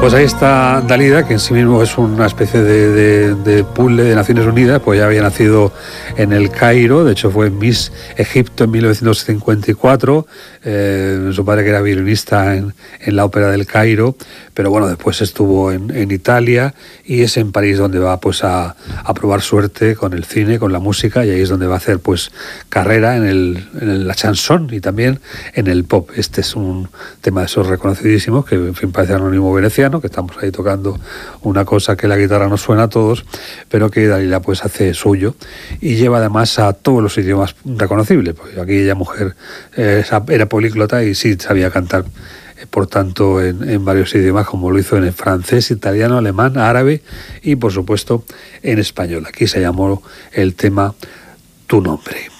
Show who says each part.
Speaker 1: Pues ahí está Dalida, que en sí mismo es una especie de puzzle de Naciones Unidas, pues ya había nacido en el Cairo, de hecho fue Miss Egipto en 1954, su padre que era violinista en la ópera del Cairo, pero bueno, después estuvo en Italia y es en París donde va pues a probar suerte con el cine, con la música, y ahí es donde va a hacer pues carrera en la chanson y también en el pop. Este es un tema de esos reconocidísimos que en fin parece anónimo veneciano, que estamos ahí tocando una cosa que la guitarra nos suena a todos, pero que Dalila pues hace suyo y lleva además a todos los idiomas reconocibles, porque aquella mujer era políglota y sí sabía cantar, por tanto en varios idiomas, como lo hizo en el francés, italiano, alemán, árabe y por supuesto en español. Aquí se llamó el tema Tu nombre.